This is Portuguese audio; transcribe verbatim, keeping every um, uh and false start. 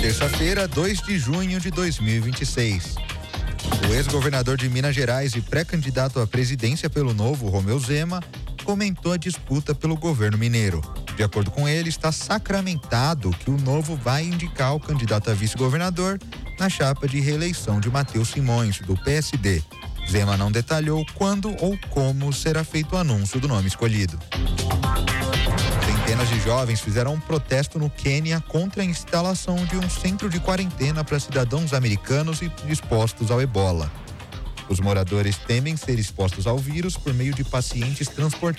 Terça-feira, dois de junho de dois mil e vinte e seis. O ex-governador de Minas Gerais e pré-candidato à presidência pelo Novo, Romeu Zema, comentou a disputa pelo governo mineiro. De acordo com ele, está sacramentado que o Novo vai indicar o candidato a vice-governador na chapa de reeleição de Matheus Simões, do P S D. Zema não detalhou quando ou como será feito o anúncio do nome escolhido. Centenas de jovens fizeram um protesto no Quênia contra a instalação de um centro de quarentena para cidadãos americanos e expostos ao ebola. Os moradores temem ser expostos ao vírus por meio de pacientes transportados